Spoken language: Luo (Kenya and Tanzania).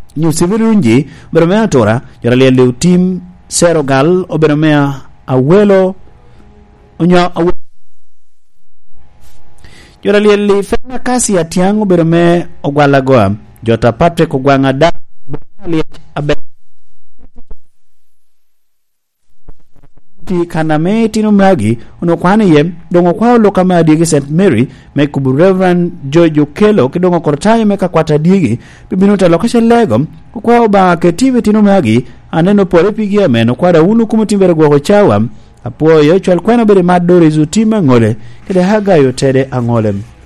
New civil runji bermea tora jarali liu team Serogal obermea awelo onya jarali li fena kasi ya tiango bermea ogwala goa jota Patrick ogwanga da bermea abe kaname tino mragi ono kwani yem dongo kwao loka maadigi St. Mary mekubu Reverend Jojo Kelo kidongo kortayo meka kwata digi bibinuta lokasha legom kwao ba ketive tino mragi aneno pore pigi ameno kwada unu kumutimbere gwa chawa apo yo chwal kwena bere madore zutima ngole kede haga yo tede angolem